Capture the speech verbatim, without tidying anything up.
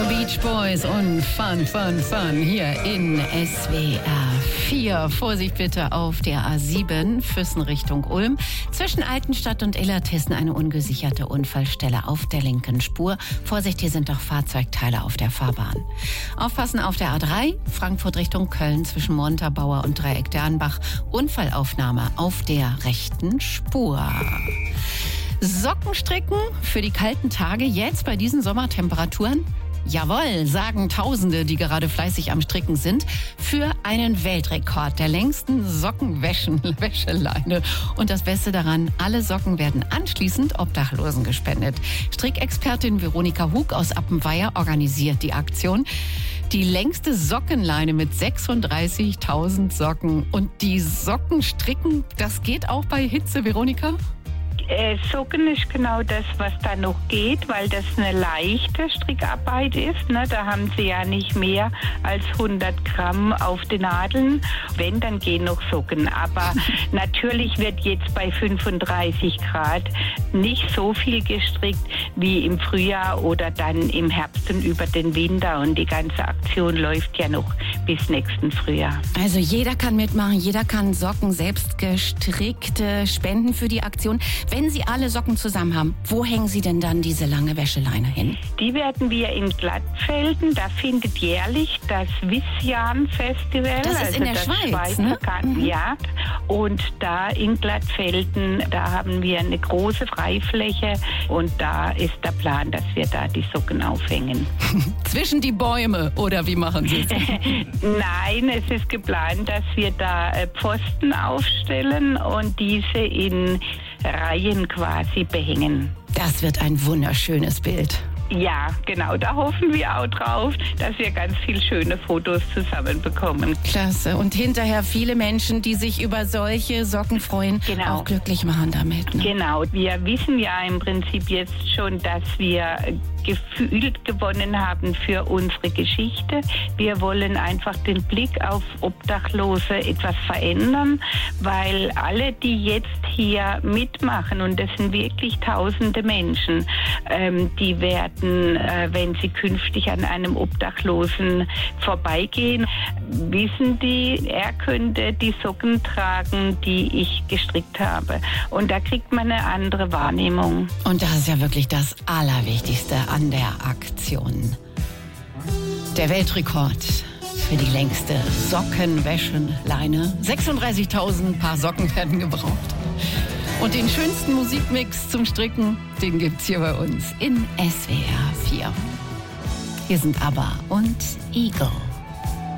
Beach Boys und Fun, Fun, Fun hier in S W R vier. Vorsicht bitte auf der A sieben, Füssen Richtung Ulm. Zwischen Altenstadt und Illertissen eine ungesicherte Unfallstelle auf der linken Spur. Vorsicht, hier sind doch Fahrzeugteile auf der Fahrbahn. Aufpassen auf der A drei, Frankfurt Richtung Köln zwischen Montabaur und Dreieck Dernbach. Unfallaufnahme auf der rechten Spur. Socken stricken für die kalten Tage jetzt bei diesen Sommertemperaturen? Jawohl, sagen Tausende, die gerade fleißig am Stricken sind, für einen Weltrekord der längsten Sockenwäscheleine. Und das Beste daran, alle Socken werden anschließend Obdachlosen gespendet. Strickexpertin Veronika Hug aus Appenweier organisiert die Aktion. Die längste Sockenleine mit sechsunddreißigtausend Socken. Und die Socken stricken, das geht auch bei Hitze, Veronika? Äh, Socken ist genau das, was da noch geht, weil das eine leichte Strickarbeit ist. Ne? Da haben sie ja nicht mehr als hundert Gramm auf den Nadeln. Wenn, dann gehen noch Socken. Aber natürlich wird jetzt bei fünfunddreißig Grad nicht so viel gestrickt wie im Frühjahr oder dann im Herbst und über den Winter. Und die ganze Aktion läuft ja noch bis nächsten Frühjahr. Also jeder kann mitmachen, jeder kann Socken selbst gestrickte spenden für die Aktion. Wenn Sie alle Socken zusammen haben, wo hängen Sie denn dann diese lange Wäscheleine hin? Die werden wir in Glattfelden, da findet jährlich das Vissian-Festival. Das ist also in der das Schweiz, Schweizer ne? Gartenjahr. Und da in Glattfelden, da haben wir eine große Freifläche und da ist der Plan, dass wir da die Socken aufhängen. Zwischen die Bäume, oder wie machen Sie es? Nein, es ist geplant, dass wir da Pfosten aufstellen und diese in Reihen quasi behängen. Das wird ein wunderschönes Bild. Ja, genau. Da hoffen wir auch drauf, dass wir ganz viele schöne Fotos zusammenbekommen. Klasse. Und hinterher viele Menschen, die sich über solche Socken freuen, genau. auch glücklich machen damit. Ne? Genau. Wir wissen ja im Prinzip jetzt schon, dass wir gefühlt gewonnen haben für unsere Geschichte. Wir wollen einfach den Blick auf Obdachlose etwas verändern, weil alle, die jetzt hier mitmachen, und das sind wirklich tausende Menschen, ähm, die werden, äh, wenn sie künftig an einem Obdachlosen vorbeigehen, wissen die, er könnte die Socken tragen, die ich gestrickt habe. Und da kriegt man eine andere Wahrnehmung. Und das ist ja wirklich das Allerwichtigste an der Aktion. Der Weltrekord für die längste Sockenwäscheleine. sechsunddreißigtausend Paar Socken werden gebraucht. Und den schönsten Musikmix zum Stricken, den gibt's hier bei uns in S W R vier. Hier sind ABBA und Eagle.